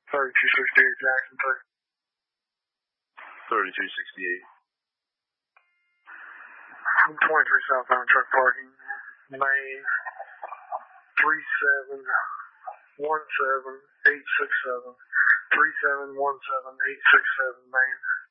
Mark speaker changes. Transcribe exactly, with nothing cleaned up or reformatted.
Speaker 1: thirty-two sixty-eight Jackson three.
Speaker 2: thirty-two sixty-eight.
Speaker 1: twenty-three southbound truck parking. Main three seven one seven eight six seven. three seven one seven eight six seven Main.